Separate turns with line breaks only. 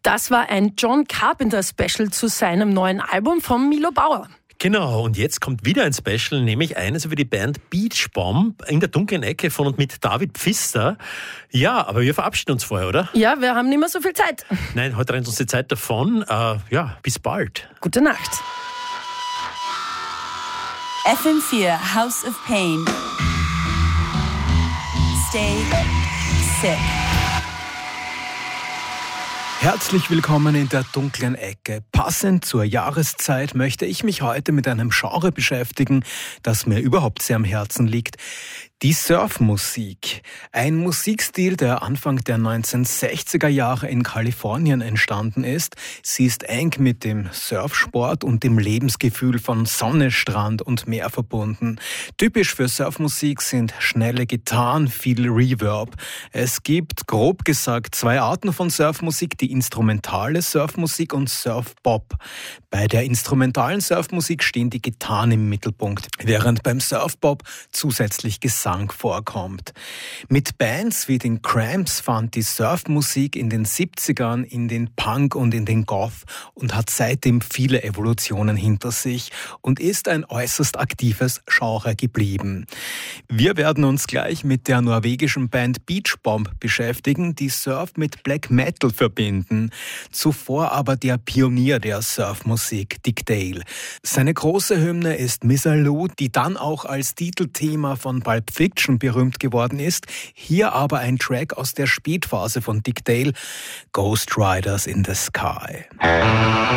Das war ein John Carpenter Special zu seinem neuen Album von Milo Bauer.
Genau, und jetzt kommt wieder ein Special, nämlich eines über die Band Beach Bomb in der dunklen Ecke von und mit David Pfister. Ja, aber wir verabschieden uns vorher, oder?
Ja, wir haben nicht mehr so viel Zeit.
Nein, heute rennt uns die Zeit davon. Bis bald.
Gute Nacht.
FM4 House of Pain. Stay sick.
Herzlich willkommen in der dunklen Ecke. Passend zur Jahreszeit möchte ich mich heute mit einem Genre beschäftigen, das mir überhaupt sehr am Herzen liegt. Die Surfmusik. Ein Musikstil, der Anfang der 1960er Jahre in Kalifornien entstanden ist. Sie ist eng mit dem Surfsport und dem Lebensgefühl von Sonne, Strand und Meer verbunden. Typisch für Surfmusik sind schnelle Gitarren, viel Reverb. Es gibt, grob gesagt, zwei Arten von Surfmusik, die instrumentale Surfmusik und Surfpop. Bei der instrumentalen Surfmusik stehen die Gitarren im Mittelpunkt, während beim Surfpop zusätzlich Gesang vorkommt. Mit Bands wie den Cramps fand die Surfmusik in den 70ern in den Punk und in den Goth und hat seitdem viele Evolutionen hinter sich und ist ein äußerst aktives Genre geblieben. Wir werden uns gleich mit der norwegischen Band Beach Bomb beschäftigen, die Surf mit Black Metal verbinden. Zuvor aber der Pionier der Surfmusik, Dick Dale. Seine große Hymne ist Misirlou, die dann auch als Titelthema von Pulp Fiction berühmt geworden ist. Hier aber ein Track aus der Spätphase von Dick Dale, Ghost Riders in the Sky.